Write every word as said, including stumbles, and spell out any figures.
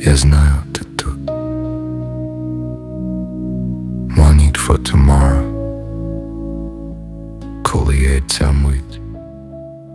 Я знаю, ти тут. One need for tomorrow. Коли є ця мить,